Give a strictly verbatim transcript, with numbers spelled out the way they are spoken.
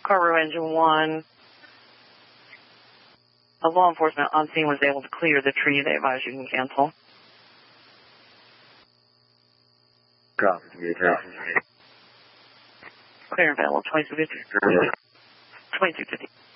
Carver Engine one. A law enforcement on scene was able to clear the tree. They advise you can cancel. Copy. Clear and available, twenty-two fifty. twenty-two fifty.